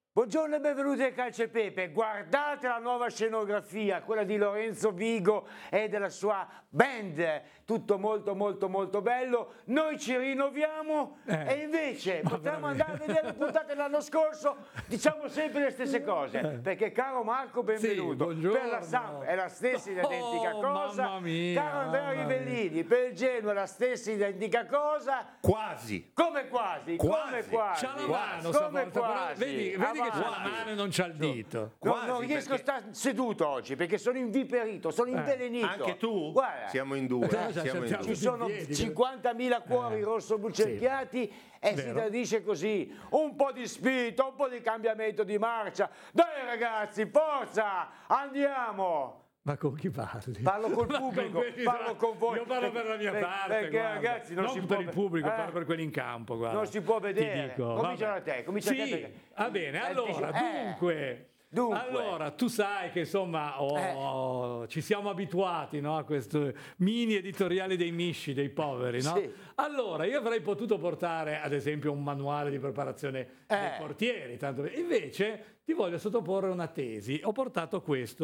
Buongiorno e benvenuti al Calcio e Pepe. Guardate la nuova scenografia, quella di Lorenzo Vigo e della sua band, tutto molto bello. Noi ci rinnoviamo e invece potremmo andare a vedere le puntate dell'anno scorso, diciamo sempre le stesse cose, perché caro Marco, benvenuto. Sì, per la Samp è la stessa identica cosa, mamma mia, caro Andrea Rivellini, per il Genoa è la stessa identica cosa. Quasi. Come quasi? Come quasi? C'ha la mano Come stavolta, però vedi che c'ha la mano e non c'ha il dito. Non riesco a stare seduto oggi perché sono inviperito, sono invelenito. Anche tu? Guarda, Siamo in due. Siamo in ci due. sono 50.000 cuori rosso-bucerchiati e si tradisce così. Un po' di spinta, un po' di cambiamento di marcia. Dai ragazzi, forza, andiamo! Ma con chi parli? Parlo col pubblico, parlo con voi. Io parlo per la mia parte. Perché guarda. ragazzi non si per può il pubblico, parlo per quelli in campo. Guarda. Non si può Ti vedere. dico, Comincia vabbè. da te, comincia da te. Sì, Perché... va bene, allora, dunque, allora, tu sai che insomma ci siamo abituati, no, a questo mini editoriale dei misci, dei poveri, no? Sì. Allora, io avrei potuto portare ad esempio un manuale di preparazione dei portieri, tanto invece ti voglio sottoporre una tesi. Ho portato questo